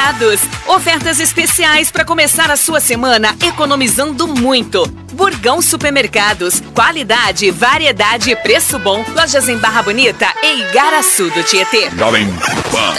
Supermercados. Ofertas especiais para começar a sua semana economizando muito. Burgão Supermercados. Qualidade, variedade e preço bom. Lojas em Barra Bonita e Igaraçu do Tietê. Jovem Pan.